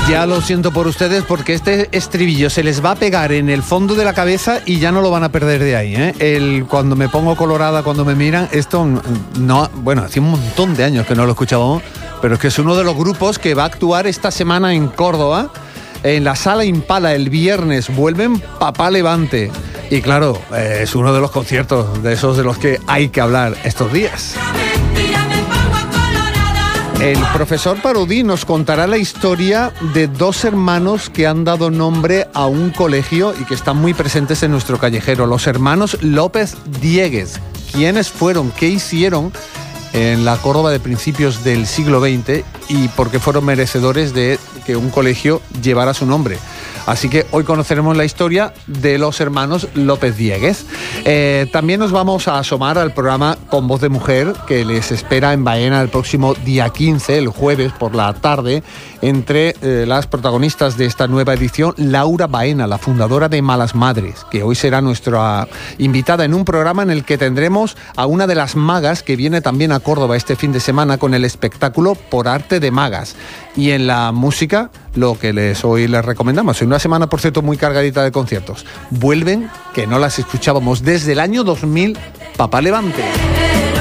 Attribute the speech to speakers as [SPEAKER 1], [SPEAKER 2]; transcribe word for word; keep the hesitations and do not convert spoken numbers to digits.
[SPEAKER 1] Ya lo siento por ustedes porque este estribillo se les va a pegar en el fondo de la cabeza y ya no lo van a perder de ahí, ¿eh? El, cuando me pongo colorada, cuando me miran, esto no, bueno, hace un montón de años que no lo escuchábamos, pero es que es uno de los grupos que va a actuar esta semana en Córdoba, en la Sala Impala el viernes. Vuelven Papá Levante y claro, eh, es uno de los conciertos de esos de los que hay que hablar estos días. El profesor Parodi nos contará la historia de dos hermanos que han dado nombre a un colegio y que están muy presentes en nuestro callejero, los hermanos López Dieguez. ¿Quiénes fueron? ¿Qué hicieron en la Córdoba de principios del siglo veinte y por qué fueron merecedores de que un colegio llevara su nombre? Así que hoy conoceremos la historia de los hermanos López Dieguez. Eh, también nos vamos a asomar al programa Con Voz de Mujer, que les espera en Baena el próximo día quince, el jueves por la tarde, entre eh, las protagonistas de esta nueva edición, Laura Baena, la fundadora de Malas Madres, que hoy será nuestra invitada en un programa en el que tendremos a una de las magas que viene también a Córdoba este fin de semana con el espectáculo Por Arte de Magas. Y en la música, lo que les hoy les recomendamos, en una semana, por cierto, muy cargadita de conciertos. Vuelven, que no las escuchábamos desde el año dos mil, Papá Levante.